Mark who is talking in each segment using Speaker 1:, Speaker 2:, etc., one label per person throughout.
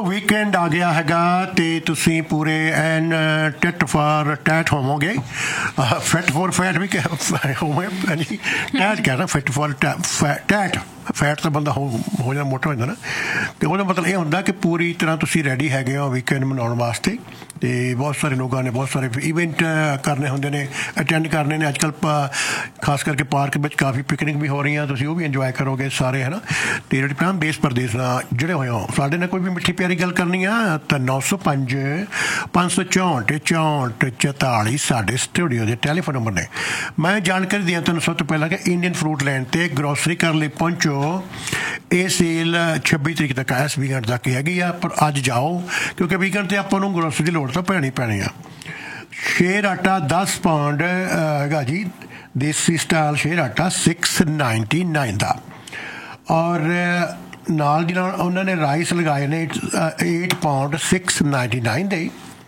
Speaker 1: Weekend ਆ ਗਿਆ ਹੈਗਾ ਤੇ ਤੁਸੀਂ ਪੂਰੇ ਐਨ ਟਿਟ ਫਾਰ ਟੈਟ ਹੋਵੋਗੇ। ਫਿਟ ਫੋਰ ਫੈਟ ਵੀ ਹੋਵੇ ਟੈਟ ਕਹਿਣਾ ਫਿਟ ਫੋਰ ਟੈਟ ਫੈਟ ਤਾਂ ਬੰਦਾ ਹੋ ਜਾਂਦਾ ਮੋਟਾ ਹੋ ਜਾਂਦਾ ਨਾ। ਅਤੇ ਉਹਦਾ ਮਤਲਬ ਇਹ ਹੁੰਦਾ ਕਿ ਪੂਰੀ ਤਰ੍ਹਾਂ ਤੁਸੀਂ ਰੈਡੀ ਹੈਗੇ ਹੋ ਵੀਕਐਂਡ ਮਨਾਉਣ ਵਾਸਤੇ। ਅਤੇ ਬਹੁਤ ਸਾਰੇ ਲੋਕਾਂ ਨੇ ਬਹੁਤ ਸਾਰੇ ਇਵੈਂਟ ਕਰਨੇ ਹੁੰਦੇ ਨੇ, ਅਟੈਂਡ ਕਰਨੇ ਨੇ। ਅੱਜ ਕੱਲ੍ਹ ਖਾਸ ਕਰਕੇ ਪਾਰਕ ਵਿੱਚ ਕਾਫੀ ਪਿਕਨਿਕ ਵੀ ਹੋ ਰਹੀਆਂ, ਤੁਸੀਂ ਉਹ ਵੀ ਇੰਜੋਏ ਕਰੋਗੇ ਸਾਰੇ, ਹੈ ਨਾ। ਅਤੇ ਜਿਹੜੀ ਭਰਾ ਦੇਸ਼ ਪ੍ਰਦੇਸ਼ ਨਾਲ ਜਿਹੜੇ ਹੋਏ ਹੋ, ਸਾਡੇ ਨਾਲ ਕੋਈ ਵੀ ਮਿੱਠੀ ਪਿਆਰੀ ਗੱਲ ਕਰਨੀ ਆ ਤਾਂ 905 564 64 44 ਸਾਡੇ ਸਟੂਡੀਓ ਦੇ ਟੈਲੀਫੋਨ ਨੰਬਰ ਨੇ। ਮੈਂ ਜਾਣਕਾਰੀ ਦਿਆਂ ਤੁਹਾਨੂੰ ਸਭ ਤੋਂ ਪਹਿਲਾਂ ਕਿ ਇੰਡੀਅਨ ਫਰੂਟ ਲੈਂਡ 'ਤੇ ਗਰੋਸਰੀ ਕਰਨ ਲਈ ਪਹੁੰਚੋ। ਇਹ ਸੇਲ 26 ਤਰੀਕ ਤੱਕ ਇਸ ਵੀਕਐਂਡ ਤੱਕ ਹੀ ਹੈਗੀ ਆ, ਪਰ ਅੱਜ ਜਾਓ ਕਿਉਂਕਿ ਵੀਕਐਂਡ 'ਤੇ ਆਪਾਂ ਨੂੰ ਗਰੋਸਰੀ ਦੀ ਲੋੜ ਤਾਂ ਪੈਣੀ ਆ। ਸ਼ੇਰ ਆਟਾ 10 ਪਾਉਂਡ ਹੈਗਾ ਜੀ, ਦੇਸੀ ਸਟਾਈਲ ਸ਼ੇਰ ਆਟਾ 699 ਦਾ। ਔਰ ਨਾਲ ਦੀ ਨਾਲ ਉਹਨਾਂ ਨੇ ਰਾਈਸ ਲਗਾਏ ਨੇ 8 ਪਾਉਂਡ 699 ਦੇ।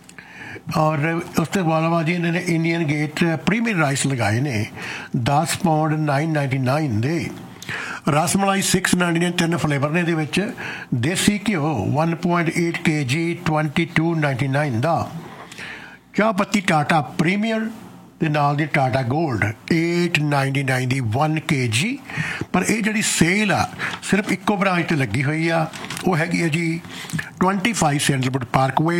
Speaker 1: ਔਰ ਉਸ ਤੋਂ ਇਲਾਵਾ ਜੀ ਇਹਨਾਂ ਨੇ ਇੰਡੀਅਨ ਗੇਟ ਪ੍ਰੀਮੀਅਰ ਰਾਈਸ ਲਗਾਏ ਨੇ 10 ਪਾਉਂਡ 999 ਦੇ। ਰਸਮਲਾਈ 699 3 ਫਲੇਵਰ ਨੇ ਇਹਦੇ ਵਿੱਚ। ਦੇਸੀ ਘਿਓ 1.8 kg 2299 ਦਾ। ਚਾਹ ਪੱਤੀ ਟਾਟਾ ਪ੍ਰੀਮੀਅਰ ਅਤੇ ਨਾਲ ਦੀ ਟਾਟਾ ਗੋਲਡ 899 ਦੀ 1 kg। ਪਰ ਇਹ ਜਿਹੜੀ ਸੇਲ ਆ ਸਿਰਫ ਇੱਕੋ ਬ੍ਰਾਂਚ 'ਤੇ ਲੱਗੀ ਹੋਈ ਆ, ਉਹ ਹੈਗੀ ਹੈ ਜੀ 25 ਸੈਂਡਲਵੁੱਡ ਪਾਰਕਵੇ।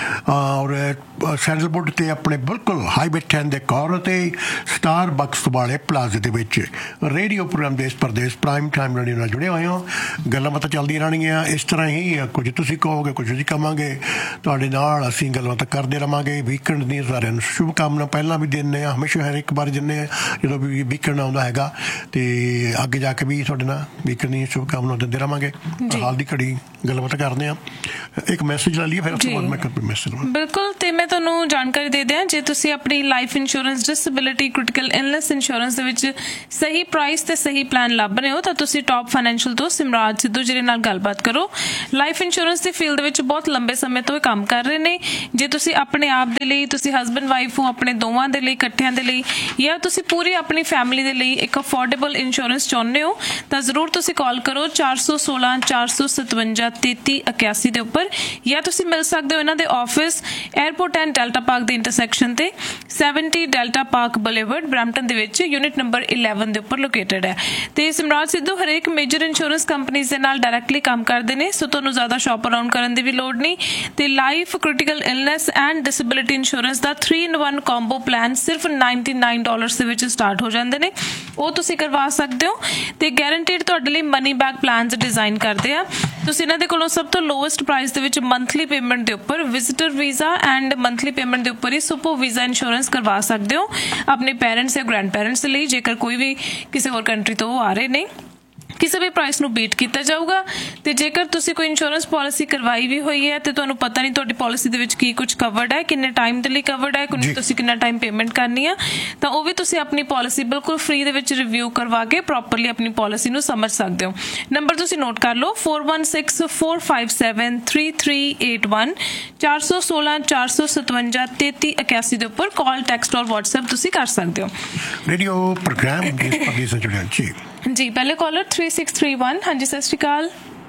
Speaker 1: ਔਰ ਸੈਂਡਲਵੁੱਡ 'ਤੇ ਆਪਣੇ ਬਿਲਕੁਲ ਹਾਈਵੇ 10 ਦੇ ਕੋਰਨਰ 'ਤੇ ਸਟਾਰ ਬਕਸ ਵਾਲੇ ਪਲਾਜ਼ੇ ਦੇ ਵਿੱਚ ਰੇਡੀਓ ਪ੍ਰੋਗਰਾਮ ਦੇਸ਼ ਪ੍ਰਦੇਸ਼ ਪ੍ਰਾਈਮ ਟਾਈਮ ਰੇਡੀਓ ਨਾਲ ਜੁੜੇ ਹੋਏ ਹੋ। ਗੱਲਾਂ ਬਾਤਾਂ ਚੱਲਦੀਆਂ ਰਹਿਣਗੀਆਂ ਇਸ ਤਰ੍ਹਾਂ ਹੀ, ਕੁਝ ਤੁਸੀਂ ਕਹੋਗੇ ਕੁਝ ਅਸੀਂ ਕਹਾਂਗੇ, ਤੁਹਾਡੇ ਨਾਲ ਅਸੀਂ ਗੱਲਬਾਤ ਕਰਦੇ ਰਹਾਂਗੇ। ਵੀਕਐਂਡ ਦੀਆਂ ਸਾਰਿਆਂ ਨੂੰ ਸ਼ੁਭਕਾਮਨਾ ਪਹਿਲਾਂ ਵੀ ਦਿੰਦੇ ਹਾਂ, ਹਮੇਸ਼ਾ ਹਰ ਇੱਕ ਵਾਰ ਦਿੰਦੇ ਹਾਂ ਜਦੋਂ ਵੀ ਵੀਕਐਂਡ ਆਉਂਦਾ ਹੈਗਾ। ਅਤੇ ਅੱਗੇ ਜਾ ਕੇ ਵੀ ਤੁਹਾਡੇ ਨਾਲ ਵੀਕਐਂਡ ਦੀਆਂ ਸ਼ੁਭਕਾਮਨਾ ਦਿੰਦੇ ਰਹਾਂਗੇ। ਹਾਲ ਦੀ ਘੜੀ ਗੱਲਬਾਤ ਕਰਦੇ ਹਾਂ। ਇੱਕ ਮੈਸੇਜ ਲੈ ਲਈਏ ਫਿਰ ਉਸ ਤੋਂ ਬਾਅਦ ਮੈਂ ਮੈਸੇਜ
Speaker 2: ਬਿਲਕੁਲ। ਅਤੇ ਮੈਂ ਤੁਹਾਨੂੰ ਜਾਣਕਾਰੀ ਦੇ ਦਿਆਂ, ਜੇ ਤੁਸੀਂ ਆਪਣੀ life insurance, disability, critical illness insurance ਦੇ ਵਿੱਚ ਸਹੀ ਪ੍ਰਾਈਸ ਤੇ ਸਹੀ ਪਲਾਨ ਲੱਭ ਰਹੇ ਹੋ ਤਾਂ ਤੁਸੀਂ ਟੌਪ ਫਾਈਨੈਂਸ਼ੀਅਲ ਤੋਂ ਸਿਮਰਾਜ ਸਿੱਧੂ ਜੀ ਨਾਲ ਗੱਲਬਾਤ ਕਰੋ। ਲਾਈਫ ਇੰਸ਼ੋਰੈਂਸ ਦੀ ਫੀਲਡ ਵਿੱਚ ਬਹੁਤ ਲੰਬੇ ਸਮੇਂ ਤੋਂ ਇਹ ਕੰਮ ਕਰ ਰਹੇ ਨੇ। ਜੇ ਤੁਸੀਂ ਆਪਣੇ ਆਪ ਦੇ ਲਈ, ਤੁਸੀਂ ਹਸਬੈਂਡ ਵਾਈਫ ਹੋ, ਆਪਣੇ ਦੋਵਾਂ ਦੇ ਲਈ, ਇਕੱਠਿਆਂ ਦੇ ਲਈ, ਜਾਂ ਤੁਸੀਂ ਪੂਰੀ ਆਪਣੀ ਫੈਮਿਲੀ ਦੇ ਲਈ ਇੱਕ ਅਫੋਰਡੇਬਲ ਇੰਸ਼ੋਰੈਂਸ ਚਾਹੁੰਦੇ ਹੋ ਤਾਂ ਜ਼ਰੂਰ ਤੁਸੀਂ ਕਾਲ ਕਰੋ 416 457 3381 ਦੇ ਉੱਪਰ, ਜਾਂ ਤੁਸੀਂ ਮਿਲ ਸਕਦੇ ਹੋ ਇਹਨਾਂ ਦੇ office airport and delta park ਦੇ ਇੰਟਰਸੈਕਸ਼ਨ ਤੇ 70 ਡੈਲਟਾ ਪਾਰਕ ਬੁਲੇਵਰਡ ਬਰੈਂਪਟਨ ਦੇ ਵਿੱਚ ਯੂਨਿਟ ਨੰਬਰ 11 ਦੇ ਉੱਪਰ ਲੋਕੇਟਡ ਹੈ। ਤੇ ਸਿਮਰਾਜ ਸਿੱਧੂ ਹਰੇਕ ਮੇਜਰ ਇੰਸ਼ੋਰੈਂਸ ਕੰਪਨੀਜ਼ ਦੇ ਨਾਲ ਡਾਇਰੈਕਟਲੀ ਕੰਮ ਕਰਦੇ ਨੇ, ਸੋ ਤੁਹਾਨੂੰ ਜ਼ਿਆਦਾ ਸ਼ਾਪ ਅਰਾਊਂਡ ਕਰਨ ਦੀ ਵੀ ਲੋੜ ਨਹੀਂ। ਤੇ life, critical illness and disability insurance the 3-in-1 combo plan ਸਿਰਫ $99 ਦੇ ਵਿੱਚ ਸਟਾਰਟ ਹੋ ਜਾਂਦੇ ਨੇ, ਉਹ ਤੁਸੀਂ ਕਰਵਾ ਸਕਦੇ ਹੋ। ਤੇ ਗੈਰੰਟੀਡ ਤੁਹਾਡੇ ਲਈ ਮਨੀ ਬੈਕ ਪਲਾਨਸ ਡਿਜ਼ਾਈਨ ਕਰਦੇ ਆ। ਤੁਸੀਂ ਇਹਨਾਂ ਦੇ ਕੋਲੋਂ ਸਭ ਤੋਂ ਲੋਐਸਟ ਪ੍ਰਾਈਸ ਦੇ ਵਿੱਚ ਮੰਥਲੀ ਪੇਮੈਂਟ ਦੇ ਉੱਪਰ visitor visa and monthly payment ਦੇ ਉੱਪਰ ਹੀ ਸੁਪਰ ਵੀਜ਼ਾ ਇੰਸ਼ੋਰੈਂਸ ਕਰਵਾ ਸਕਦੇ ਹੋ ਆਪਣੇ ਪੇਰੈਂਟਸ ਜਾਂ ਗ੍ਰੈਂਡ ਪੇਰੈਂਟਸ ਦੇ ਲਈ, ਜੇਕਰ ਕੋਈ ਵੀ ਕਿਸੇ ਹੋਰ ਕੰਟਰੀ ਤੋਂ ਆ ਰਹੇ ਨੇ। ਕਿਸੇ ਵੀ ਪ੍ਰਾਈਸ ਨੂੰ ਬੀਟ ਕੀਤਾ ਜਾਊਗਾ। ਅਤੇ ਜੇਕਰ ਤੁਸੀਂ ਕੋਈ ਇੰਸ਼ੋਰੈਂਸ ਪਾਲਿਸੀ ਕਰਵਾਈ ਵੀ ਹੋਈ ਹੈ ਅਤੇ ਤੁਹਾਨੂੰ ਪਤਾ ਨਹੀਂ ਤੁਹਾਡੀ ਪਾਲਿਸੀ ਦੇ ਵਿੱਚ ਕੀ ਕੁਝ ਕਵਰਡ ਹੈ, ਕਿੰਨੇ ਟਾਈਮ ਦੇ ਲਈ ਕਵਰਡ ਹੈ, ਤੁਸੀਂ ਕਿੰਨਾ ਟਾਈਮ ਪੇਮੈਂਟ ਕਰਨੀ ਆ, ਤਾਂ ਉਹ ਵੀ ਤੁਸੀਂ ਆਪਣੀ ਪਾਲਿਸੀ ਬਿਲਕੁਲ ਫ੍ਰੀ ਦੇ ਵਿੱਚ ਰਿਵਿਊ ਕਰਵਾ ਕੇ ਪ੍ਰੋਪਰਲੀ ਆਪਣੀ ਪਾਲਿਸੀ ਨੂੰ ਸਮਝ ਸਕਦੇ ਹੋ। ਨੰਬਰ ਤੁਸੀਂ ਨੋਟ ਕਰ ਲਓ 416 457 3381 416 457 3381 ਦੇ ਉੱਪਰ ਕਾਲ, ਟੈਕਸਟ ਔਰ ਵਟਸਐਪ ਤੁਸੀਂ ਕਰ ਸਕਦੇ ਹੋ।
Speaker 1: ਰੇਡੀਓ ਪ੍ਰੋਗਰਾਮ
Speaker 2: ਜੀ ਪਹਿਲੇ ਕਾਲਰ 3631। ਹਾਂਜੀ ਸਤਿ ਸ਼੍ਰੀ ਅਕਾਲ।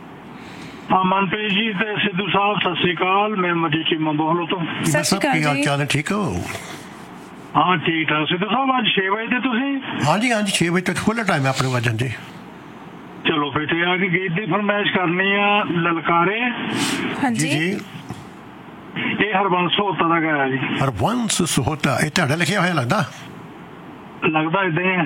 Speaker 3: ਮਨਪ੍ਰੀਤ ਜੀ ਤੇ ਸਿੱਧੂ ਸਾਹਿਬ ਸਤਿ ਸ਼੍ਰੀ ਅਕਾਲ। ਮੈਂ ਮਜੀਦ ਚੀਮਾ ਬੋਹਲੋ ਤੋਂ।
Speaker 2: ਸਤਿ ਸ਼੍ਰੀ ਅਕਾਲ ਜੀ।
Speaker 1: ਕੀ ਹਾਲ ਹੈ? ਠੀਕ ਹੋ?
Speaker 3: ਹਾਂ ਠੀਕ ਠਾਕ। ਸਿੱਧੂ ਸਾਹਿਬ ਅੱਜ 6 ਵਜੇ ਤੇ ਤੁਸੀਂ?
Speaker 1: ਹਾਂਜੀ 6 ਵਜੇ ਤੱਕ ਖੁੱਲ੍ਹਾ ਟਾਈਮ ਹੈ ਆਪਣੇ ਵਜਨ ਜੀ।
Speaker 3: ਚਲੋ ਫਿਰ ਤੇ ਆ ਕੇ ਗੀਤ ਦੀ ਫਰਮਾਇਸ਼ ਕਰਨੀ ਆ, ਲਲਕਾਰੇ।
Speaker 2: ਹਾਂਜੀ ਜੀ।
Speaker 3: ਇਹ ਹਰਬੰਸ ਸਹੋਤਾ ਦਾ ਗਾਇਆ ਜੀ।
Speaker 1: ਹਰਬੰਸ ਸਹੋਤਾ, ਇਹ ਤੁਹਾਡਾ ਲਿਖਿਆ ਹੋਇਆ ਲੱਗਦਾ
Speaker 3: ਏਦਾਂ ਹੀ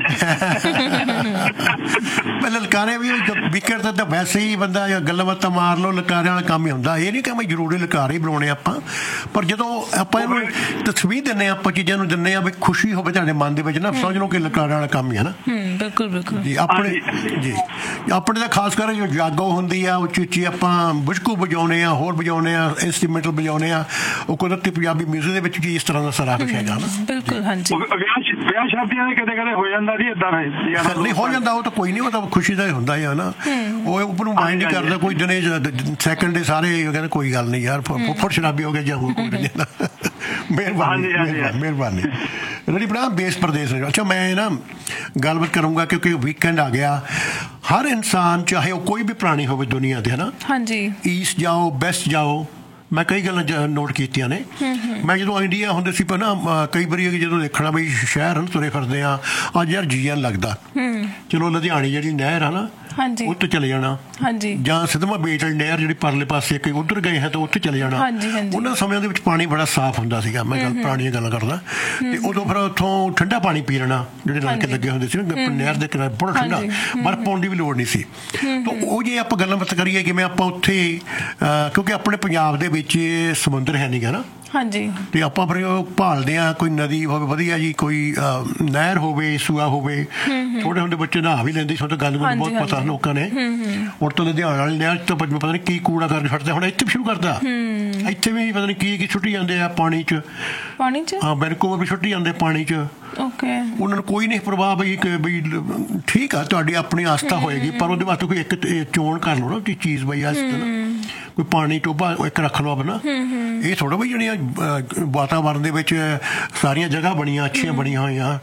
Speaker 1: ਲਲਕਾਰੇ ਵੀ ਵਿਕਟ ਤਾਂ ਵੈਸੇ ਹੀ ਬੰਦਾ ਗੱਲਾਂ ਬਾਤਾਂ ਮਾਰ ਲਓ, ਲਲਕਾਰਿਆਂ ਵਾਲਾ ਕੰਮ ਹੀ ਹੁੰਦਾ। ਇਹ ਨਹੀਂ ਕਿ ਮੈਂ ਜ਼ਰੂਰੀ ਲਲਕਾਰੇ ਹੀ ਬਣਾਉਣੇ ਆਪਾਂ, ਪਰ ਜਦੋਂ ਆਪਾਂ ਇਹਨੂੰ ਤਸਵੀਰ ਦਿੰਦੇ ਹਾਂ, ਆਪਾਂ ਚੀਜ਼ਾਂ ਨੂੰ ਦਿੰਦੇ ਹਾਂ ਵੀ ਖੁਸ਼ੀ ਹੋਵੇ ਤੁਹਾਡੇ ਮਨ ਦੇ ਵਿੱਚ ਨਾ, ਸਮਝ ਲਓ ਕਿ ਲਲਕਾਰਿਆਂ ਵਾਲਾ ਕੰਮ ਹੀ ਹੈ ਨਾ।
Speaker 2: ਬਿਲਕੁਲ ਬਿਲਕੁਲ
Speaker 1: ਜੀ। ਆਪਣੇ ਤਾਂ ਖਾਸ ਕਰ ਜੋ ਜਾਗੋ ਹੁੰਦੀ ਆ, ਉੱਚੀ ਉੱਚੀ ਆਪਾਂ ਬੁਝਕੂ ਵਜਾਉਂਦੇ ਹਾਂ, ਹੋਰ ਵਜਾਉਂਦੇ ਹਾਂ, ਇੰਸਟਰੂਮੈਂਟਲ ਵਜਾਉਂਦੇ ਹਾਂ। ਉਹ ਕੁਦਰਤੀ ਪੰਜਾਬੀ ਮਿਊਜ਼ਿਕ ਦੇ ਵਿੱਚ ਵੀ ਇਸ ਤਰ੍ਹਾਂ ਦਾ ਸਾਰਾ ਕੁਛ ਹੈਗਾ ਨਾ।
Speaker 2: ਬਿਲਕੁਲ। ਹਾਂਜੀ
Speaker 3: ਵਿਆਹ ਸ਼ਾਦੀਆਂ ਕਦੇ ਕਦੇ ਹੋ ਜਾਂਦਾ ਜੀ ਏਦਾਂ
Speaker 1: ਨਹੀਂ ਹੋ ਜਾਂਦਾ, ਉਹ ਤਾਂ ਕੋਈ ਨਹੀਂ, ਉਹ ਤਾਂ ਖੁਸ਼ੀ ਦਾ ਹੀ ਹੁੰਦਾ ਹੀ ਹੈ ਨਾ। ਉਹ ਉੱਪਰੋਂ ਮਾਇੰਡ ਨਹੀਂ ਕਰਦਾ ਕੋਈ ਦਿਨੇ ਸੈਕਿੰਡ ਦੇ ਸਾਰੇ ਕਹਿੰਦੇ ਕੋਈ ਗੱਲ ਨਹੀਂ ਯਾਰ, ਫੁੱਫੜ ਸ਼ਰਾਬੀ ਹੋ ਗਿਆ ਜਾਂ ਹੋਰ ਕੋਈ ਨਹੀਂ। ਮਿਹਰਬਾਨੀ ਰੇਡੀ ਭਰਾ ਦੇਸ਼ ਪ੍ਰਦੇਸ਼। ਅੱਛਾ ਮੈਂ ਨਾ ਗੱਲਬਾਤ ਕਰੂੰਗਾ ਕਿਉਂਕਿ ਵੀਕਐਂਡ ਆ ਗਿਆ। ਹਰ ਇਨਸਾਨ ਚਾਹੇ ਉਹ ਕੋਈ ਵੀ ਪ੍ਰਾਣੀ ਹੋਵੇ ਦੁਨੀਆ ਦੇ, ਹੈ ਨਾ,
Speaker 2: ਹਾਂਜੀ,
Speaker 1: ਈਸਟ ਜਾਓ ਵੈਸਟ ਜਾਓ, ਮੈਂ ਕਈ ਗੱਲਾਂ ਨੋਟ ਕੀਤੀਆਂ ਨੇ। ਮੈਂ ਜਦੋਂ ਇੰਡੀਆ ਹੁੰਦੇ ਸੀ ਪਹਿਲਾਂ ਕਈ ਵਾਰੀ ਜਦੋਂ ਦੇਖਣਾ ਬਈ ਸ਼ਹਿਰ ਹਨ ਤੁਰੇ ਫਿਰਦੇ ਆ, ਅੱਜ ਯਾਰ ਜੀਆ ਨਹੀਂ ਲੱਗਦਾ। ਚਲੋ ਲੁਧਿਆਣੇ ਜਿਹੜੀ ਨਹਿਰ ਆ ਨਾ,
Speaker 2: ਹਾਂਜੀ,
Speaker 1: ਉੱਥੇ ਚਲੇ ਜਾਣਾ,
Speaker 2: ਹਾਂਜੀ,
Speaker 1: ਜਾਂ ਸਿੱਧਵਾਂ ਬੇਟਲ ਨਹਿਰ ਜਿਹੜੀ ਪਰਲੇ ਪਾਸੇ ਕਈ ਉੱਧਰ ਗਏ ਹੈ ਤਾਂ ਉੱਥੇ ਚਲੇ ਜਾਣਾ।
Speaker 2: ਹਾਂਜੀ, ਹਾਂਜੀ।
Speaker 1: ਉਹਨਾਂ ਸਮਿਆਂ ਦੇ ਵਿੱਚ ਪਾਣੀ ਬੜਾ ਸਾਫ਼ ਹੁੰਦਾ ਸੀਗਾ, ਮੈਂ ਗੱਲ ਪੁਰਾਣੀਆਂ ਗੱਲਾਂ ਕਰਦਾ। ਤੇ ਉਦੋਂ ਫਿਰ ਉੱਥੋਂ ਠੰਡਾ ਪਾਣੀ ਪੀ ਲੈਣਾ, ਜਿਹੜੇ ਨਲਕੇ ਲੱਗੇ ਹੁੰਦੇ ਸੀ ਨਾ ਨਹਿਰ ਦੇ ਕਿਨਾਰੇ, ਬੜਾ ਠੰਡਾ, ਬਰਫ਼ ਪਾਉਣ ਦੀ ਵੀ ਲੋੜ ਨਹੀਂ ਸੀ। ਤਾਂ ਉਹ ਜੇ ਆਪਾਂ ਗੱਲਾਂ ਬਾਤ ਕਰੀਏ ਕਿਵੇਂ ਆਪਾਂ ਉੱਥੇ, ਕਿਉਂਕਿ ਆਪਣੇ ਪੰਜਾਬ ਦੇ ਵਿੱਚ ਸਮੁੰਦਰ ਹੈ ਨਹੀਂ ਗਾ ਨਾ,
Speaker 2: ਹਾਂਜੀ,
Speaker 1: ਤੇ ਆਪਾਂ ਫਿਰ ਉਹ ਭਾਲਦੇ ਆ ਕੋਈ ਨਦੀ ਹੋਵੇ ਵਧੀਆ ਜੀ, ਕੋਈ ਨਹਿਰ ਹੋਵੇ, ਸੂਆ ਹੋਵੇ। ਛੋਟੇ ਹੁੰਦੇ ਬੱਚੇ ਨਹਾ ਵੀ ਲੈਂਦੇ ਸੀ, ਉਹ ਤਾਂ ਗੱਲ ਮੈਨੂੰ ਬਹੁਤ ਪਤਾ ਲੋਕਾਂ ਨੇ। ਹੁਣ ਤਾਂ ਲੁਧਿਆਣੇ ਵਾਲੀ ਨਹਿਰ ਤਾਂ ਪਤਾ ਨਹੀਂ ਕੀ ਕੂੜਾ ਕਰਕੇ ਛੱਡਦੇ, ਹੁਣ ਇੱਥੇ ਵੀ ਸ਼ੁਰੂ ਕਰਦਾ, ਇੱਥੇ ਵੀ ਪਤਾ ਨਹੀਂ ਕੀ ਛੁੱਟੀ ਜਾਂਦੇ ਆ ਪਾਣੀ 'ਚ, ਹਾਂ ਵੈਨਕੂਵਰ ਵੀ ਛੁੱਟੀ ਜਾਂਦੇ ਪਾਣੀ 'ਚ।
Speaker 2: ਓਕੇ,
Speaker 1: ਉਹਨਾਂ ਨੂੰ ਕੋਈ ਨਹੀਂ ਪ੍ਰਭਾਵ ਬਈ ਠੀਕ ਆ ਤੁਹਾਡੀ ਆਪਣੀ ਆਸਥਾ ਹੋਏਗੀ, ਪਰ ਉਹਦੇ ਵਾਸਤੇ ਕੋਈ ਇੱਕ ਚੋਣ ਕਰ ਲਓ ਨਾ ਕਿ ਚੀਜ਼ ਬਈ ਆਸਥਾ ਨਾ, ਕੋਈ ਪਾਣੀ ਟੋਭਾ ਇੱਕ ਰੱਖ ਲਓ ਆਪਣਾ। ਇਹ ਥੋੜਾ ਬਈ ਜਿਹੜੀਆਂ ਵਾਤਾਵਰਨ ਦੇ ਵਿੱਚ ਸਾਰੀਆਂ ਜਗ੍ਹਾ ਬਣੀਆਂ ਅੱਛੀਆਂ ਬਣੀਆਂ ਹੋਈਆਂ,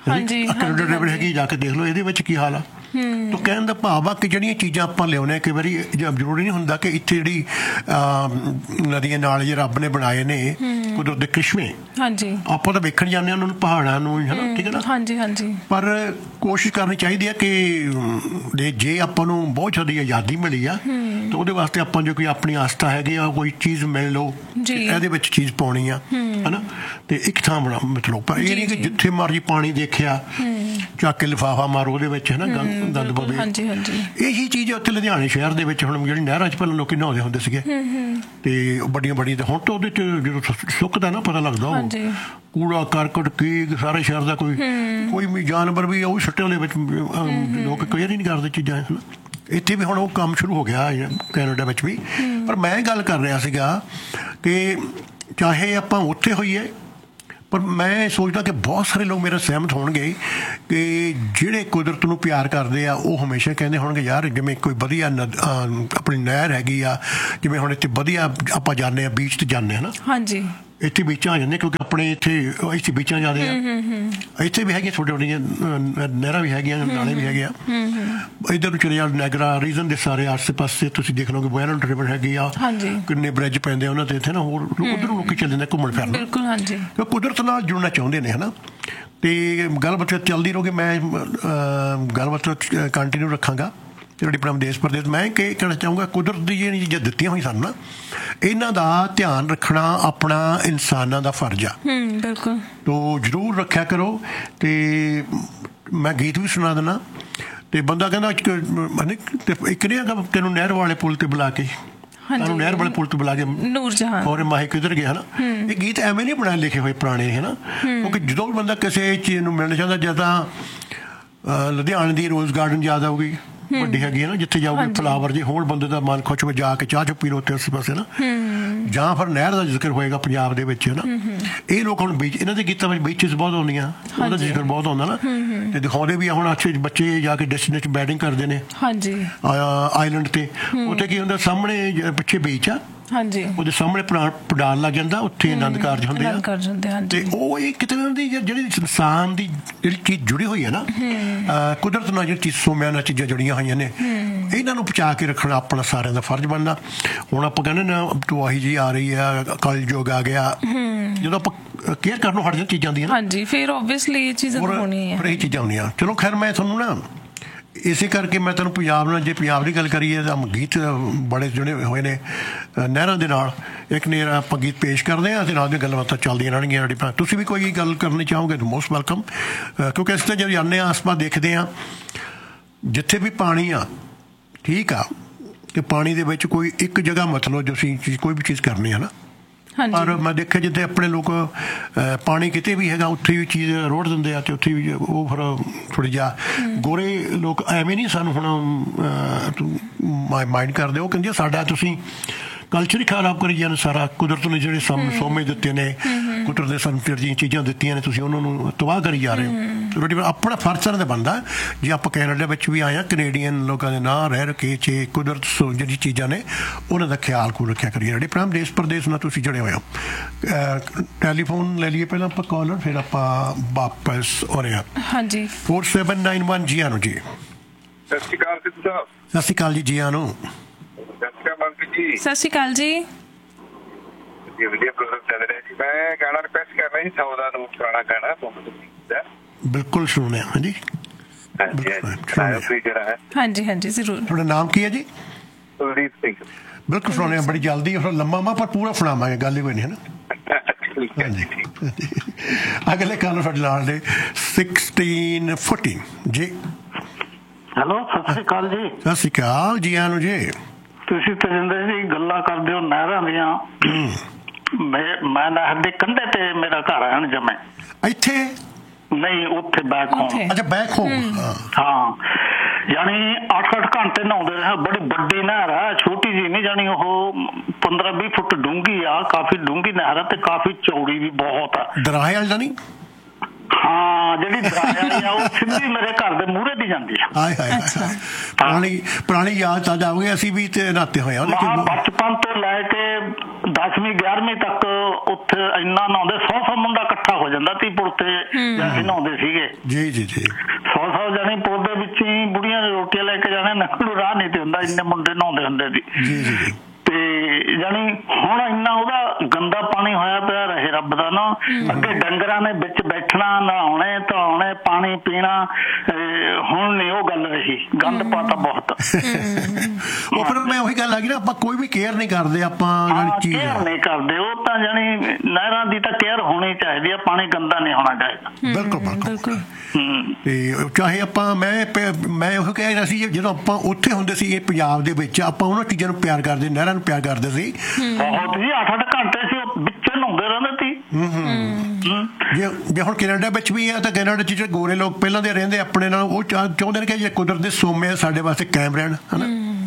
Speaker 1: ਹੈਗੀ, ਜਾ ਕੇ ਦੇਖ ਲਓ ਇਹਦੇ ਵਿੱਚ ਕੀ ਹਾਲ ਆ। ਤਾਂ ਕਹਿਣ ਦਾ ਭਾਵ ਆ ਕਿ ਜਿਹੜੀਆਂ ਚੀਜ਼ਾਂ ਆਪਾਂ ਲਿਆਉਂਦੇ ਕਈ ਵਾਰੀ ਜ਼ਰੂਰੀ ਨਹੀਂ ਹੁੰਦਾ ਕਿ ਇੱਥੇ ਜਿਹੜੀ ਨਦੀਆਂ ਨਾਲੇ ਜੇ ਰੱਬ ਨੇ ਬਣਾਏ ਨੇ ਕੁਦਰਤ ਦੇ ਕ੍ਰਿਸ਼ਮੇ, ਹਾਂਜੀ, ਆਪਾਂ ਤਾਂ ਵੇਖਣ ਜਾਂਦੇ ਹਾਂ ਉਹਨਾਂ ਨੂੰ, ਪਹਾੜਾਂ ਨੂੰ, ਹੈ ਨਾ, ਠੀਕ ਹੈ ਨਾ, ਹਾਂਜੀ, ਹਾਂਜੀ। ਪਰ ਕੋਸ਼ਿਸ਼ ਕਰਨੀ ਚਾਹੀਦੀ ਹੈ ਕਿ ਜੇ ਆਪਾਂ ਨੂੰ ਬਹੁਤ ਜ਼ਿਆਦਾ ਆਜ਼ਾਦੀ ਮਿਲੀ ਆ ਤਾਂ ਉਹਦੇ ਵਾਸਤੇ ਆਪਾਂ ਜੋ ਕੋਈ ਆਪਣੀ ਆਸਥਾ ਹੈਗੀ ਆ, ਕੋਈ ਚੀਜ਼ ਮਿਲ ਲਓ, ਇਹਦੇ ਵਿੱਚ ਚੀਜ਼ ਪਾਉਣੀ ਆ, ਹੈ ਨਾ, ਤੇ ਇੱਕ ਥਾਂ ਬਣਾ ਮਤਲਬ। ਪਰ ਇਹ ਨਹੀਂ ਕਿ ਜਿੱਥੇ ਮਰਜੀ ਪਾਣੀ ਦੇਖਿਆ ਚੱਕ ਕੇ ਲਿਫਾਫਾ ਮਾਰੋ ਉਹਦੇ ਵਿੱਚ, ਹੈ ਨਾ, ਗੰਦ ਪਵੇ। ਹਾਂਜੀ, ਹਾਂਜੀ। ਇਹੀ ਚੀਜ਼ ਉੱਥੇ ਲੁਧਿਆਣੇ ਸ਼ਹਿਰ ਦੇ ਵਿੱਚ ਹੁਣ ਜਿਹੜੀ ਨਹਿਰਾਂ 'ਚ ਪਹਿਲਾਂ ਲੋਕੀ ਨਹਾਉਂਦੇ ਹੁੰਦੇ ਸੀਗੇ, ਤੇ ਵੱਡੀਆਂ ਵੱਡੀਆਂ, ਤੇ ਹੁਣ ਤਾਂ ਉਹਦੇ 'ਚ ਜਦੋਂ ਸੁੱਕਦਾ ਨਾ ਪਤਾ ਲੱਗਦਾ ਉਹ ਕੂੜਾ ਕਰਕਟ ਕੀ ਸਾਰੇ ਸ਼ਹਿਰ ਦਾ, ਕੋਈ ਵੀ ਜਾਨਵਰ ਵੀ ਉਹ ਸੱਟਿਆਂ ਦੇ ਵਿੱਚ, ਲੋਕ ਕੇਅਰ ਹੀ ਨਹੀਂ ਕਰਦੇ ਚੀਜ਼ਾਂ, ਹੈ ਨਾ। ਇੱਥੇ ਵੀ ਹੁਣ ਉਹ ਕੰਮ ਸ਼ੁਰੂ ਹੋ ਗਿਆ ਕੈਨੇਡਾ ਵਿੱਚ ਵੀ। ਪਰ ਮੈਂ ਗੱਲ ਕਰ ਰਿਹਾ ਸੀਗਾ ਕਿ ਚਾਹੇ ਆਪਾਂ ਉੱਥੇ ਹੋਈਏ, ਪਰ ਮੈਂ ਸੋਚਦਾ ਕਿ ਬਹੁਤ ਸਾਰੇ ਲੋਕ ਮੇਰੇ ਸਹਿਮਤ ਹੋਣਗੇ ਕਿ ਜਿਹੜੇ ਕੁਦਰਤ ਨੂੰ ਪਿਆਰ ਕਰਦੇ ਆ ਉਹ ਹਮੇਸ਼ਾ ਕਹਿੰਦੇ ਹੋਣਗੇ ਯਾਰ ਜਿਵੇਂ ਕੋਈ ਵਧੀਆ ਆਪਣੀ ਨਹਿਰ ਹੈਗੀ ਆ, ਜਿਵੇਂ ਹੁਣ ਇੱਥੇ ਵਧੀਆ ਆਪਾਂ ਜਾਂਦੇ ਆ ਬੀਚ ਤੇ ਜਾਂਦੇ ਹਾਂ ਨਾ, ਹਾਂਜੀ, ਇੱਥੇ ਬੀਚਾਂ ਆ ਜਾਂਦੇ ਕਿਉਂਕਿ ਆਪਣੇ ਇੱਥੇ ਬੀਚਾਂ ਜਾਂਦੇ ਆ, ਇੱਥੇ ਵੀ ਹੈਗੀਆਂ ਛੋਟੇ ਛੋਟੀਆਂ ਨਹਿਰਾਂ ਵੀ ਹੈਗੀਆਂ, ਨਾਲੇ ਵੀ ਹੈਗੇ ਆ। ਇੱਧਰ ਨੂੰ ਚਲੇ ਜਾਓ ਨਾਇਗਰਾ ਰੀਜਨ ਦੇ ਸਾਰੇ ਆਸੇ ਪਾਸੇ ਤੁਸੀਂ ਦੇਖ ਲਓਗੇ, ਬੁਆਇਰਨਟ ਰਿਵਰ ਹੈਗੀ ਆ, ਕਿੰਨੇ ਬ੍ਰਿਜ ਪੈਂਦੇ ਉਹਨਾਂ ਤੇ ਇੱਥੇ ਨਾ, ਹੋਰ ਉੱਧਰੋਂ ਲੋਕੀ ਚੱਲ ਜਾਂਦੇ ਘੁੰਮਣ ਫਿਰਨ, ਬਿਲਕੁਲ, ਹਾਂਜੀ, ਕੁਦਰਤ ਨਾਲ ਜੁੜਨਾ ਚਾਹੁੰਦੇ ਨੇ, ਹੈ ਨਾ। ਤੇ ਗੱਲਬਾਤ ਚੱਲਦੀ ਰਹੂਗੀ, ਮੈਂ ਗੱਲਬਾਤ ਕੰਟੀਨਿਊ ਰੱਖਾਂਗਾ ਜਿਹੜੀ ਆਪਣਾ ਦੇਸ਼ ਪ੍ਰਦੇਸ਼। ਮੈਂ ਕਹਿਣਾ ਚਾਹੂੰਗਾ ਕੁਦਰਤ ਦੀ ਜਿਹੜੀਆਂ ਚੀਜ਼ਾਂ ਦਿੱਤੀਆਂ ਹੋਈਆਂ ਸਾਨੂੰ ਨਾ, ਇਹਨਾਂ ਦਾ ਧਿਆਨ ਰੱਖਣਾ ਆਪਣਾ ਇਨਸਾਨਾਂ ਦਾ ਫਰਜ਼ ਆ, ਬਿਲਕੁਲ। ਤੋ ਜ਼ਰੂਰ ਰੱਖਿਆ ਕਰੋ। ਤੇ ਮੈਂ ਗੀਤ ਵੀ ਸੁਣਾ ਦਿੰਦਾ, ਤੇ ਬੰਦਾ ਕਹਿੰਦਾ ਇੱਕ ਨਹੀਂ ਹੈਗਾ ਤੈਨੂੰ ਨਹਿਰ ਵਾਲੇ ਪੁਲ ਤੇ ਬੁਲਾ ਕੇ, ਸਾਨੂੰ ਨਹਿਰ ਵਾਲੇ ਪੁਲ ਤੋਂ ਬੁਲਾ ਕੇ ਨੂਰਜਹਾਨ ਔਰ ਮਾਹੀ ਕਿੱਧਰ ਗਿਆ, ਹੈ ਨਾ। ਇਹ ਗੀਤ ਐਵੇਂ ਨਹੀਂ ਬਣਾਏ ਲਿਖੇ ਹੋਏ ਪੁਰਾਣੇ, ਹੈ ਨਾ, ਕਿਉਂਕਿ ਜਦੋਂ ਵੀ ਬੰਦਾ ਕਿਸੇ ਚੀਜ਼ ਨੂੰ ਮਿਲਣਾ ਚਾਹੁੰਦਾ, ਜਾਂ ਤਾਂ ਲੁਧਿਆਣੇ ਦੀ ਰੋਜ਼ ਗਾਰਡਨ ਯਾਦ ਆਊਗੀ, ਵੱਡੀ ਹੈਗੀ ਹੈ ਨਾ, ਜਿੱਥੇ ਜਾਓਗੇ ਫਲਾਵਰ ਜੇ ਹੋਰ ਬੰਦੇ ਦਾ ਮਨ ਖੁਸ਼ ਹੋ ਜਾ ਕੇ ਚਾਹ ਚੁ ਪੀ ਲਓ ਉੱਥੇ ਉਸ ਪਾਸੇ ਨਾ, ਜਾਂ ਫਿਰ ਨਹਿਰ ਦਾ ਜ਼ਿਕਰ ਹੋਏਗਾ ਪੰਜਾਬ ਦੇ ਵਿੱਚ, ਹੈ ਨਾ। ਇਹ ਲੋਕ ਹੁਣ ਬੀਚ, ਇਹਨਾਂ ਦੇ ਗੀਤਾਂ ਵਿੱਚ ਬੀਚਿਸ ਬਹੁਤ ਆਉਂਦੀਆਂ, ਉਹਦਾ ਜ਼ਿਕਰ ਬਹੁਤ ਆਉਂਦਾ ਨਾ, ਤੇ ਦਿਖਾਉਂਦੇ ਵੀ ਆ। ਹੁਣ ਅੱਛੇ ਬੱਚੇ ਜਾ ਕੇ ਡੈਸਟੀਨੇਸ਼ਨ ਬੈਟਿੰਗ ਕਰਦੇ ਨੇ, ਹਾਂਜੀ, ਆਈਲੈਂਡ ਤੇ, ਉੱਥੇ ਕੀ ਹੁੰਦਾ ਸਾਹਮਣੇ ਪਿੱਛੇ ਬੀਚ ਆ, ਹਾਂਜੀ, ਉਹਦੇ ਸਾਹਮਣੇ ਪੰਡਾਲ ਲੱਗ ਜਾਂਦਾ, ਉੱਥੇ ਆਨੰਦ ਕਾਰਜ ਹੁੰਦੇ ਆ। ਤੇ ਉਹ ਇਹ ਕਿਤੇ ਦੀ ਜਿਹੜੀ ਇਨਸਾਨ ਦੀ ਜਿਹੜੀ ਚੀਜ਼ ਜੁੜੀ ਹੋਈ ਹੈ ਨਾ, ਕੁਦਰਤ ਨਾਲ ਜਿਹੜੀ ਚੀਜ਼ ਸੋਮਿਆਂ ਨਾਲ ਚੀਜ਼ਾਂ ਜੁੜੀਆਂ ਹੋਈਆਂ ਨੇ, ਇਹਨਾਂ ਨੂੰ ਬਚਾ ਕੇ ਰੱਖਣਾ ਆਪਣਾ ਸਾਰਿਆਂ ਦਾ ਫਰਜ਼ ਬਣਦਾ। ਹੁਣ ਆਪਾਂ ਕਹਿੰਦੇ ਨਾ ਤਬਾਹੀ ਜੀ ਆ ਰਹੀ ਆ, ਕਲਯੁੱਗ ਆ ਗਿਆ, ਜਦੋਂ ਆਪਾਂ ਕੇਅਰ ਕਰਨੋਂ ਹਟ ਜਾਂ ਚੀਜ਼ਾਂ ਦੀਆਂ, ਹਾਂਜੀ, ਫਿਰ ਓਬਵੀਅਸਲੀ ਇਹ ਚੀਜ਼ਾਂ ਹੋਣੀਆਂ, ਫਿਰ ਇਹ ਚੀਜ਼ਾਂ ਹੁੰਦੀਆਂ। ਚਲੋ ਖੈਰ, ਮੈਂ ਤੁਹਾਨੂੰ ਨਾ ਇਸੇ ਕਰਕੇ ਮੈਂ ਤੁਹਾਨੂੰ ਪੰਜਾਬ ਨਾਲ, ਜੇ ਪੰਜਾਬ ਦੀ ਗੱਲ ਕਰੀਏ ਤਾਂ ਗੀਤ ਬੜੇ ਜੁੜੇ ਹੋਏ ਨੇ ਨਹਿਰਾਂ ਦੇ ਨਾਲ। ਇੱਕ ਨਹਿਰ ਆਪਾਂ ਗੀਤ ਪੇਸ਼ ਕਰਦੇ ਹਾਂ, ਅਤੇ ਨਾਲ ਦੀਆਂ ਗੱਲਬਾਤਾਂ ਚੱਲਦੀਆਂ ਰਹਿਣਗੀਆਂ। ਸਾਡੀ ਤੁਸੀਂ ਵੀ ਕੋਈ ਗੱਲ ਕਰਨੀ ਚਾਹੋਗੇ ਤਾਂ ਮੋਸਟ ਵੈਲਕਮ, ਕਿਉਂਕਿ ਅਸੀਂ ਤਾਂ ਜਦੋਂ ਜਾਂਦੇ ਹਾਂ ਆਸ ਪਾਸ ਦੇਖਦੇ ਹਾਂ ਜਿੱਥੇ ਵੀ ਪਾਣੀ ਆ, ਠੀਕ ਆ, ਕਿ ਪਾਣੀ ਦੇ ਵਿੱਚ ਕੋਈ ਇੱਕ ਜਗ੍ਹਾ ਮਤਲਬ ਜੋ ਅਸੀਂ ਕੋਈ ਵੀ ਚੀਜ਼ ਕਰਨੀ ਹੈ ਨਾ, ਪਰ ਮੈਂ ਦੇਖਿਆ ਜਿੱਥੇ ਆਪਣੇ ਲੋਕ ਪਾਣੀ ਕਿਤੇ ਵੀ ਹੈਗਾ ਉੱਥੇ ਵੀ ਚੀਜ਼ ਰੋੜ ਦਿੰਦੇ ਆ, ਅਤੇ ਉੱਥੇ ਵੀ ਉਹ ਫਿਰ ਥੋੜ੍ਹੀ ਜਿਹਾ ਗੋਰੇ ਲੋਕ ਐਵੇਂ ਨਹੀਂ ਸਾਨੂੰ ਹੁਣ ਮਾਈਂਡ ਕਰਦੇ, ਉਹ ਕਹਿੰਦੇ ਸਾਡਾ ਤੁਸੀਂ ਕਲਚਰ ਹੀ ਖਰਾਬ ਕਰੀ ਜਾਂਦੇ ਸਾਰਾ। ਕੁਦਰਤ ਨੇ ਜਿਹੜੇ ਸਾਨੂੰ ਸੋਮੇ ਦਿੱਤੇ ਨੇ, ਕੁਦਰਤ ਨੇ ਸਾਨੂੰ ਜਿਹੜੀਆਂ ਚੀਜ਼ਾਂ ਦਿੱਤੀਆਂ ਨੇ, ਤੁਸੀਂ ਉਹਨਾਂ ਨੂੰ ਤਬਾਹ ਕਰੀ ਜਾ ਰਹੇ ਹੋ। ਆਪਣਾ ਫਰਜ਼ ਸਾਰਿਆਂ ਦਾ ਬਣਦਾ, ਜੇ ਆਪਾਂ ਕੈਨੇਡਾ ਵਿੱਚ ਵੀ ਆਏ ਹਾਂ, ਕੈਨੇਡੀਅਨ ਲੋਕਾਂ ਦੇ ਨਾਂ ਰਹਿ ਰਕੇ 'ਚ ਕੁਦਰਤ ਜਿਹੜੀ ਚੀਜ਼ਾਂ ਨੇ ਉਹਨਾਂ ਦਾ ਖਿਆਲ ਰੱਖਿਆ ਕਰੀਏ। ਜਿਹੜੇ ਆਪਣਾ ਦੇਸ਼ ਪ੍ਰਦੇਸ਼ ਨਾਲ ਤੁਸੀਂ ਜੁੜੇ ਹੋਏ ਹੋ। ਟੈਲੀਫੋਨ ਲੈ ਲਈਏ ਪਹਿਲਾਂ ਆਪਾਂ ਕਾਲਰ, ਫਿਰ ਆਪਾਂ ਵਾਪਸ ਹੋ ਰਹੇ ਹਾਂ। ਹਾਂਜੀ, 4791 ਜੀ ਆਨੋ ਜੀ।
Speaker 4: ਸਤਿ ਸ਼੍ਰੀ ਅਕਾਲ ਸਿੱਧੂ ਸਾਹਿਬ।
Speaker 1: ਸਤਿ ਸ਼੍ਰੀ ਅਕਾਲ ਜੀ, ਜੀਆਂ ਨੂੰ।
Speaker 4: ਸਤਿ ਸ਼੍ਰੀ ਅਕਾਲ ਮਨਪ੍ਰੀਤ ਜੀ।
Speaker 2: ਸਤਿ ਸ਼੍ਰੀ ਅਕਾਲ ਜੀ।
Speaker 4: ਵਧੀਆ ਪ੍ਰੋਗਰਾਮ ਚੱਲ ਰਿਹਾ ਜੀ। ਮੈਂ ਗਾਣਾ ਰਿਕੁਐਸਟ ਕਰ ਰਿਹਾ ਜੀ, 100 ਦਾ ਨੋਟ ਪੁਰਾਣਾ ਗਾਣਾ ਤੁਹਾਨੂੰ।
Speaker 1: ਬਿਲਕੁਲ ਸੁਣਿਆ ਹਾਂਜੀ।
Speaker 2: ਹਾਂਜੀ ਹਾਂਜੀ ਜ਼ਰੂਰ।
Speaker 1: ਤੁਹਾਡਾ ਨਾਮ ਕੀ ਹੈ ਜੀ?
Speaker 4: ਕੁਲਦੀਪ ਸਿੰਘ।
Speaker 1: ਬਿਲਕੁਲ ਸੁਣਿਆ, ਬੜੀ ਜਲਦੀ ਲੰਮਾ ਮਾ ਪਰ ਪੂਰਾ ਸੁਣਾਵਾਂਗੇ, ਗੱਲ ਹੀ ਕੋਈ ਨਹੀਂ ਹੈ ਨਾ। ਹਾਂਜੀ ਅਗਲੇ ਕਾਲ ਸਾਡੇ ਨਾਲ ਨੇ 1614 ਜੀ।
Speaker 5: ਹੈਲੋ, ਸਤਿ ਸ਼੍ਰੀ ਅਕਾਲ ਜੀ।
Speaker 1: ਸਤਿ ਸ਼੍ਰੀ ਅਕਾਲ ਜੀ, ਆਨੂੰ ਜੀ।
Speaker 5: ਤੁਸੀਂ ਤਜਿੰਦਰ ਜੀ ਗੱਲਾਂ ਕਰਦੇ ਹੋ ਨਹਿਰਾਂ ਦੀਆਂ। ਮੈਂ ਨਹਿਰ ਦੇ ਕੰਢੇ ਤੇ ਮੇਰਾ ਘਰ ਹੈ ਜਮੇ।
Speaker 1: ਇੱਥੇ
Speaker 5: ਨਹੀਂ, ਉੱਥੇ ਬੈਕ ਹੋਮ।
Speaker 1: ਅੱਛਾ, ਬੈਕ ਹੋਮ।
Speaker 5: ਹਾਂ, ਯਾਨੀ 8-8 ਘੰਟੇ ਨਹਾਉਂਦੇ ਰਹੇ। ਬੜੀ ਵੱਡੀ ਨਹਿਰ ਹੈ, ਛੋਟੀ ਜੀ ਨਹੀਂ, ਜਾਣੀ ਉਹ 15-20 ਫੁੱਟ ਡੂੰਘੀ ਆ। ਕਾਫੀ ਡੂੰਘੀ ਨਹਿਰ ਹੈ ਤੇ ਕਾਫੀ ਚੌੜੀ ਵੀ ਬਹੁਤ ਆ।
Speaker 1: ਦਰਾਹੇ ਵਾਲੀ ਤਾਂ ਨਹੀਂ?
Speaker 5: ਹਾਂ, ਜਿਹੜੀ ਦਰਾਹੇ ਆ ਉਹ ਸਿੱਧੀ ਮੇਰੇ ਘਰ ਦੇ ਮੂਹਰੇ ਦੀ ਜਾਂਦੀ ਆ।
Speaker 1: ਹਾਏ ਹਾਏ, ਪੁਰਾਣੀ ਯਾਦ ਤਾਜ਼ਾ ਹੋ ਗਈ। ਅਸੀਂ ਵੀ ਤੇ ਨਹਾਤੇ ਹੋਏ ਆ।
Speaker 5: ਬਚਪਨ ਤੋਂ ਲੈ ਕੇ 10ਵੀਂ 11ਵੀਂ ਤੱਕ ਉੱਥੇ ਇੰਨਾ ਨਹਾਉਂਦੇ। 100 ਮੁੰਡਾ ਇਕੱਠਾ ਹੋ ਜਾਂਦਾ ਤੀ ਪੁਲ ਤੇ ਅਸੀਂ ਨਹਾਉਂਦੇ ਸੀਗੇ।
Speaker 1: ਜੀ ਜੀ ਜੀ।
Speaker 5: 100 ਜਾਣੀ ਪੁਲ ਦੇ ਵਿੱਚ ਹੀ ਬੁੜੀਆਂ ਨੇ ਰੋਟੀਆਂ ਲੈ ਕੇ ਜਾਣੇ। ਨਕਲ ਨੂੰ ਰਾਹ ਨਹੀਂ ਤੇ ਹੁੰਦਾ, ਇੰਨੇ ਮੁੰਡੇ ਨਹਾਉਂਦੇ ਹੁੰਦੇ ਸੀ।
Speaker 1: ਜੀ ਜੀ।
Speaker 5: ਤੇ ਜਾਣੀ ਹੁਣ ਇੰਨਾ ਉਹਦਾ ਗੰਦਾ ਪਾਣੀ ਹੋਇਆ ਪਿਆ, ਰਹੇ ਰੱਬ ਦਾ ਨਾ। ਅੱਗੇ ਡੰਗਰਾਂ ਨੇ ਵਿੱਚ ਬੈਠਣਾ, ਨਹਾਉਣੇ ਧੋਣੇ, ਪਾਣੀ ਪੀਣਾ। ਹੁਣ ਨਹੀਂ ਉਹ ਗੱਲ ਰਹੀ, ਗੰਦ ਪਾਤਾ ਬਹੁਤ।
Speaker 1: ਉਹ ਫਿਰ ਮੈਂ ਉਹੀ ਗੱਲ ਆ ਗਈ ਨਾ, ਆਪਾਂ ਕੋਈ ਵੀ ਕੇਅਰ ਨਹੀਂ ਕਰਦੇ। ਆਪਾਂ
Speaker 5: ਕੇਅਰ ਨਹੀਂ ਕਰਦੇ। ਉਹ ਤਾਂ ਜਾਣੀ ਨਹਿਰਾਂ ਦੀ ਤਾਂ ਕੇਅਰ ਹੋਣੀ ਚਾਹੀਦੀ ਆ। ਪਾਣੀ ਗੰਦਾ ਨਹੀਂ ਹੋਣਾ ਚਾਹੀਦਾ।
Speaker 1: ਬਿਲਕੁਲ ਬਿਲਕੁਲ। ਤੇ ਚਾਹੇ ਆਪਾਂ ਮੈਂ ਉਹ ਕਹਿ ਰਿਹਾ ਸੀ, ਜਦੋਂ ਆਪਾਂ ਉੱਥੇ ਹੁੰਦੇ ਸੀ ਪੰਜਾਬ ਦੇ ਵਿੱਚ, ਆਪਾਂ ਉਹਨਾਂ ਚੀਜ਼ਾਂ ਨੂੰ ਪਿਆਰ ਕਰਦੇ, ਨਹਿਰਾਂ ਨੂੰ ਪਿਆਰ ਕਰਦੇ ਸੀ
Speaker 5: ਬਹੁਤ ਜੀ। 8-8 ਘੰਟੇ ਸੀ ਵਿੱਚ ਨਹਾਉਂਦੇ ਰਹਿੰਦੇ ਸੀ।
Speaker 1: ਜੇ ਹੁਣ ਕੈਨੇਡਾ ਵਿੱਚ ਵੀ ਆ ਤਾਂ ਕੈਨੇਡਾ 'ਚ ਜਿਹੜੇ ਗੋਰੇ ਲੋਕ ਪਹਿਲਾਂ ਦੇ ਰਹਿੰਦੇ ਆਪਣੇ ਨਾਲ, ਉਹ ਚਾਹੁੰਦੇ ਨੇ ਕਿ ਜੇ ਕੁਦਰਤ ਦੇ ਸੋਮੇ ਸਾਡੇ ਵਾਸਤੇ ਕਾਇਮ ਰਹਿਣ, ਹਨਾ।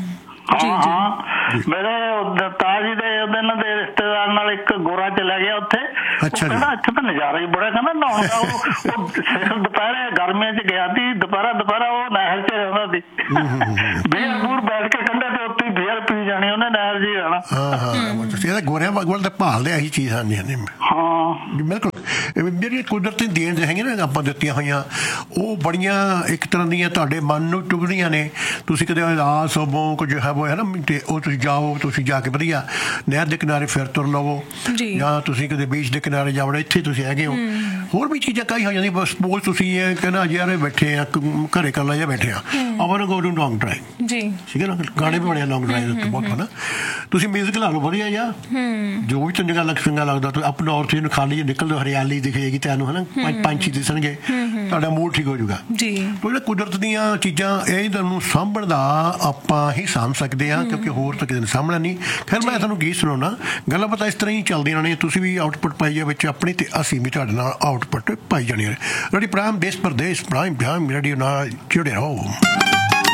Speaker 5: ਮੇਰੇ ਤਾਜ ਜੀ ਦੇ ਇਹਨਾਂ ਦੇ ਰਿਸ਼ਤੇਦਾਰ ਨਾਲ ਇੱਕ ਗੋਰਾ ਚਲਾ ਗਿਆ ਉੱਥੇ। ਕਹਿੰਦਾ ਇੱਥੇ ਤਾਂ ਨਜ਼ਾਰਾ ਹੀ ਬੜਾ। ਕਹਿੰਦਾ ਨਹਾਉਣ ਦਾ ਉਹ ਦੁਪਹਿਰੇ ਗਰਮੀਆਂ 'ਚ ਗਿਆ ਸੀ, ਦੁਪਹਿਰਾ ਉਹ ਨਹਿਰ 'ਚ ਰਹਿੰਦਾ ਸੀ। ਬੀਅਰ ਬੂਰ ਬੈਠ ਕੇ ਕੰਢੇ ਤੇ ਉੱਤੇ ਬੀਅਰ ਪੀ ਜਾਣੀ ਉਹਨੇ, ਨਹਿਰ 'ਚ ਹੀ ਰਹਿਣਾ।
Speaker 1: ਇਹਦਾ ਗੋਰਿਆਂ ਵੱਲ ਤਾਂ ਭਾਲਦੇ ਆਹੀ ਚੀਜ਼। ਹਾਂਜੀ ਹਾਂਜੀ
Speaker 5: ਹਾਂ
Speaker 1: ਬਿਲਕੁਲ। ਜਿਹੜੀਆਂ ਕੁਦਰਤੀ ਦੇਣ ਹੈਗੀਆਂ ਨਾ ਆਪਾਂ ਦਿੱਤੀਆਂ ਹੋਈਆਂ, ਉਹ ਬੜੀਆਂ ਇੱਕ ਤਰ੍ਹਾਂ ਦੀਆਂ ਤੁਹਾਡੇ ਮਨ ਨੂੰ ਚੁਭਦੀਆਂ ਨੇ। ਤੁਸੀਂ ਕਦੇ ਉਦਾਸ ਹੋਵੋ, ਕੁਝ ਹੈ ਨਾ, ਤੇ ਉਹ ਤੁਸੀਂ ਜਾਓ, ਤੁਸੀਂ ਜਾ ਕੇ ਵਧੀਆ ਨਹਿਰ ਦੇ ਕਿਨਾਰੇ ਫਿਰ ਤੁਰ ਲਵੋ, ਜਾਂ ਤੁਸੀਂ ਕਦੇ ਬੀਚ ਦੇ ਕਿਨਾਰੇ ਜਾਵੋ, ਇੱਥੇ ਤੁਸੀਂ ਹੈਗੇ ਹੋ। ਹੋਰ ਵੀ ਚੀਜ਼ਾਂ ਕਈ ਹੋ ਜਾਂਦੀਆਂ। ਬਸ ਸਪੋਜ਼ ਤੁਸੀਂ ਇਹ ਕਹਿੰਦਾ ਯਾਰ ਬੈਠੇ ਆ ਘਰੇ ਕੱਲਾ ਜਿਹਾ ਬੈਠੇ ਆ, ਆਪਾਂ ਗੋ ਟੂ ਲੌਂਗ ਡਰਾਈਵ ਜੀ, ਠੀਕ ਹੈ ਨਾ। ਗਾਣੇ ਵੀ ਬਣੇ ਲੌਂਗ ਡਰਾਈਵ ਉੱਤੇ ਬਹੁਤ ਹਨਾ। ਤੁਸੀਂ ਮਿਊਜ਼ਿਕ ਲਾ ਲਓ ਵਧੀਆ ਜਿਹਾ, ਜੋ ਵੀ ਚੰਗਾ ਲੱਗਦਾ। ਅਪ ਨੌਰਥ ਨੂੰ ਖਾਲੀ ਨਿਕਲਦੇ, ਹਰਿਆਲੀ ਦਿਖੇਗੀ ਤੁਹਾਨੂੰ, ਹਨਾ। ਪੰਛੀ ਦਿਸਣਗੇ, ਤੁਹਾਡਾ ਮੂਡ ਠੀਕ ਹੋ ਜਾਊਗਾ ਜੀ। ਜਿਹੜੇ ਕੁਦਰਤ ਦੀਆਂ ਚੀਜ਼ਾਂ ਇਹ ਤੁਹਾਨੂੰ ਸਾਂਭਣ ਦਾ ਆਪਾਂ ਹੀ ਸਾਂਭ ਸਕਦੇ ਹਾਂ, ਕਿਉਂਕਿ ਹੋਰ ਤਾਂ ਕਿਸੇ ਨੇ ਸਾਂਭਣਾ ਨਹੀਂ। ਖੈਰ ਮੈਂ ਤੁਹਾਨੂੰ ਗੀਤ ਸੁਣਾਉਣਾ, ਗੱਲਾਂ ਬਾਤਾਂ ਇਸ ਤਰ੍ਹਾਂ ਹੀ ਚੱਲਦੀਆਂ ਨੇ। ਤੁਸੀਂ ਵੀ ਆਊਟਪੁੱਟ ਪਾਈ ਆ ਵਿੱਚ ਆਪਣੀ, ਤੇ ਅਸੀਂ ਵੀ ਤੁਹਾਡੇ ਨਾਲ ਆਊਟਪੁੱਟ ਪਾਈ ਜਾਣੀ ਹੈ। ਰੇਡੀਓ ਪ੍ਰਾਈਮ ਦੇਸ਼ ਪ੍ਰਦੇਸ਼ ਪ੍ਰਾਈਮ ਰੇਡੀਓ ਨਾਲ ਜੁੜੇ ਰਹੋ।